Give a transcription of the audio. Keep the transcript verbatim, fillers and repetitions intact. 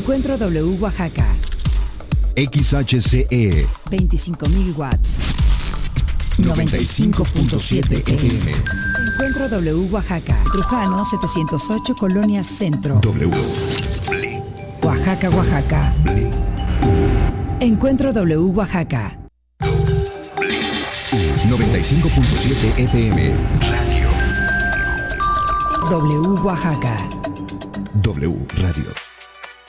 Encuentro W Oaxaca. X H C E veinticinco mil watts. noventa y cinco punto siete F M. Encuentro W Oaxaca. Trujano setecientos ocho, Colonia Centro. W. Oaxaca, Oaxaca. Encuentro W Oaxaca. noventa y cinco punto siete F M. Radio. W Oaxaca. W Radio.